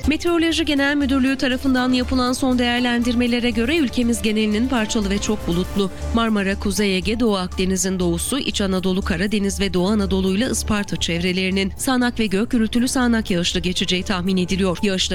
Meteoroloji Genel Müdürlüğü tarafından yapılan son değerlendirmelere göre ülkemiz genelinin parçalı ve çok bulutlu. Marmara, Kuzey Ege, Doğu Akdeniz'in doğusu, İç Anadolu, Karadeniz ve Doğu Anadolu ile Isparta çevrelerinin sağanak ve gök gürültülü sağanak yağışlı geçeceği tahmin ediliyor. Yağışların